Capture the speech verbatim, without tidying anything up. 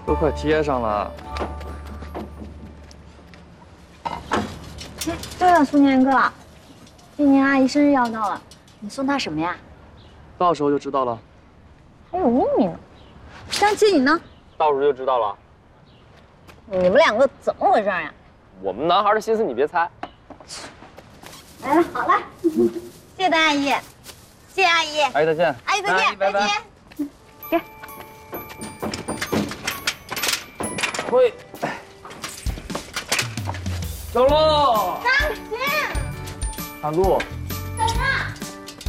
都快贴上了。 哎，对了，苏年哥，今年阿姨生日要到了，你送她什么呀？ 到时候就知道了。 还有秘密呢。张琪，你呢？ 到时候就知道了。 你们两个怎么回事呀？ 我们男孩的心思你别猜。 来了，好了，谢谢大阿姨，谢谢阿姨。 阿姨再见。 阿姨再见， 拜拜。 再见。给。 喂。走喽。 张琪。 大路。